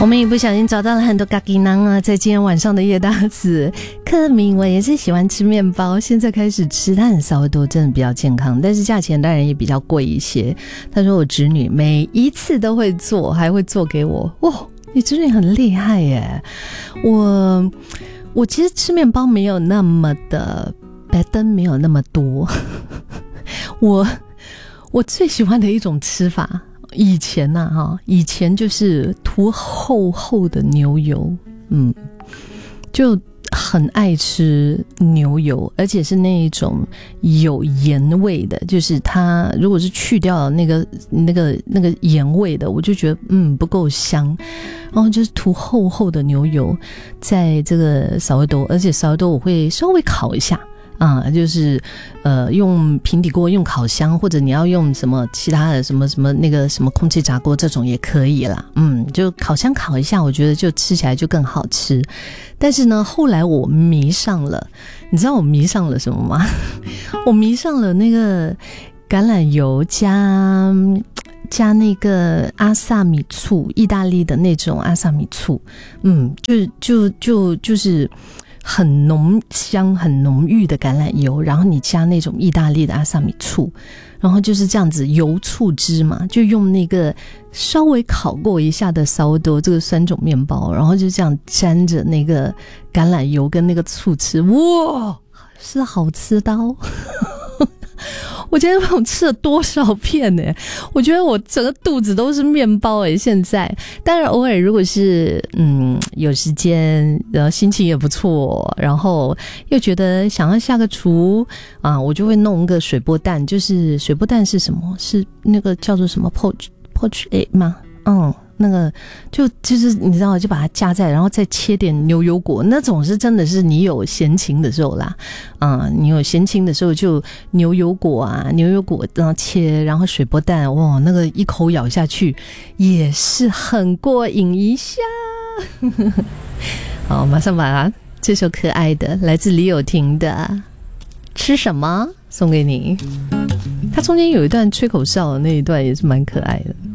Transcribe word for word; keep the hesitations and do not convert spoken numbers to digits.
我们也不小心找到了很多咖喱囊啊，在今天晚上的夜大子，克明我也是喜欢吃面包，现在开始吃，它很稍微多，真的比较健康，但是价钱当然也比较贵一些。他说我侄女每一次都会做，还会做给我。哇，你侄女很厉害耶！我我其实吃面包没有那么的白灯，没有那么多。我我最喜欢的一种吃法。以前呐、啊，以前就是涂厚厚的牛油，嗯，就很爱吃牛油，而且是那一种有盐味的，就是它如果是去掉那个那个那个盐味的，我就觉得嗯不够香，然后就是涂厚厚的牛油在这个烧味豆，而且烧味豆我会稍微烤一下。啊、嗯，就是呃，用平底锅、用烤箱，或者你要用什么其他的什么什么那个什么空气炸锅这种也可以啦。嗯，就烤箱烤一下，我觉得就吃起来就更好吃。但是呢，后来我迷上了，你知道我迷上了什么吗？我迷上了那个橄榄油加加那个阿萨米醋，意大利的那种阿萨米醋。嗯，就就就就是。很浓香很浓郁的橄榄油，然后你加那种意大利的阿萨米醋，然后就是这样子油醋汁嘛，就用那个稍微烤过一下的烧豆这个酸种面包，然后就这样沾着那个橄榄油跟那个醋吃，哇，是好吃到我今天我吃了多少片呢、欸？我觉得我整个肚子都是面包诶、欸。现在当然偶尔如果是嗯有时间，然后心情也不错，然后又觉得想要下个厨啊，我就会弄一个水波蛋。就是水波蛋是什么？是那个叫做什么 poach poach egg 吗？嗯。那个就就是你知道，就把它加在，然后再切点牛油果，那种是真的是你有闲情的时候啦，嗯，你有闲情的时候就牛油果啊，牛油果然后切，然后水波蛋，哇，那个一口咬下去也是很过瘾一下。好，马上把这首可爱的来自李友廷的《吃什么》送给你。它中间有一段吹口哨的那一段也是蛮可爱的。